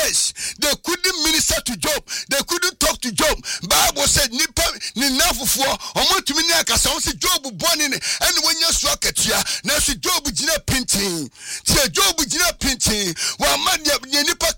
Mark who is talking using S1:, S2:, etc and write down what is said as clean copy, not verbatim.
S1: days, they couldn't minister to Job. They couldn't talk to Job. Bible said, Nipa ni nafufuo. Omo tumini akasa. Onse Job born in. And when you struck it here, now see